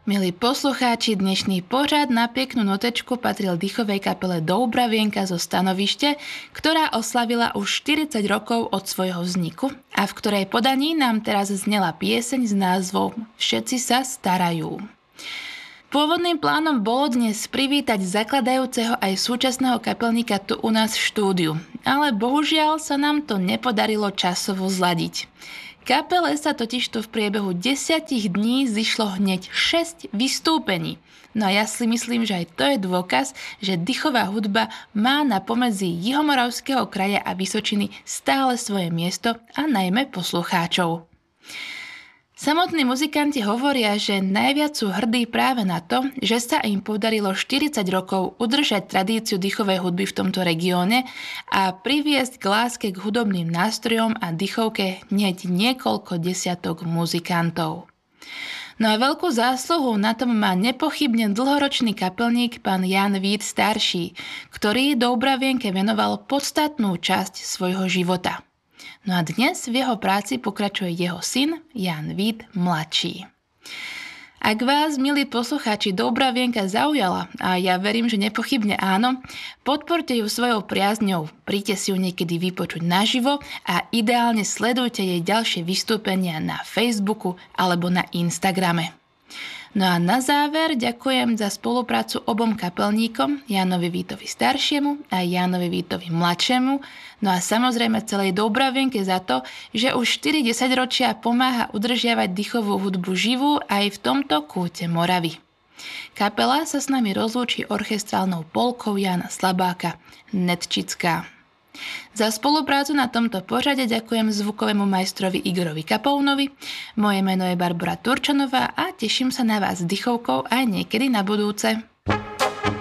Milí poslucháči, dnešný pořad na peknú notečku patril dýchovej kapele Doubravienka zo Stanovište, ktorá oslavila už 40 rokov od svojho vzniku a v ktorej podaní nám teraz znela pieseň s názvom Všetci sa starajú. Pôvodným plánom bolo dnes privítať zakladajúceho aj súčasného kapelníka tu u nás v štúdiu, ale bohužiaľ sa nám to nepodarilo časovo zladiť. Kapele sa totižto v priebehu 10 dní zišlo hneď 6 vystúpení. No a ja si myslím, že aj to je dôkaz, že dýchová hudba má na pomedzi Jihomoravského kraja a Vysočiny stále svoje miesto a najmä poslucháčov. Samotní muzikanti hovoria, že najviac sú hrdí práve na to, že sa im podarilo 40 rokov udržať tradíciu dýchovej hudby v tomto regióne a priviesť k láske k hudobným nástrojom a dýchovke hneď niekoľko desiatok muzikantov. No a veľkú zásluhu na tom má nepochybne dlhoročný kapelník pán Jan Vít starší, ktorý Doubravienke venoval podstatnú časť svojho života. No a dnes v jeho práci pokračuje jeho syn Jan Vít mladší. Ak vás, milí poslucháči, Doubravienka zaujala, a ja verím, že nepochybne áno, podporte ju svojou priazňou, príďte si ju niekedy vypočuť naživo a ideálne sledujte jej ďalšie vystúpenia na Facebooku alebo na Instagrame. No a na záver ďakujem za spoluprácu obom kapelníkom, Jánovi Vítovi staršiemu a Jánovi Vítovi mladšiemu, no a samozrejme celej Doubravienke za to, že už 40 ročia pomáha udržiavať dýchovú hudbu živú aj v tomto kúte Moravy. Kapela sa s nami rozlúči orchestrálnou polkou Jána Slabáka, Netčická. Za spoluprácu na tomto pořade ďakujem zvukovému majstrovi Igorovi Kapounovi. Moje meno je Barbora Turčanová a teším sa na vás s dýchovkou aj niekedy na budúce.